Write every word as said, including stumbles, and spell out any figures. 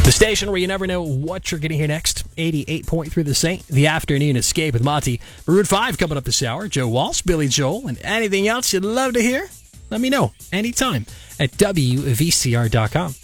The station where you never know what you're going to hear next. eighty-eight point three The Saint, The Afternoon Escape with Monty. Maroon five coming up this hour. Joe Walsh, Billy Joel, and anything else you'd love to hear? Let me know anytime at W V C R dot com.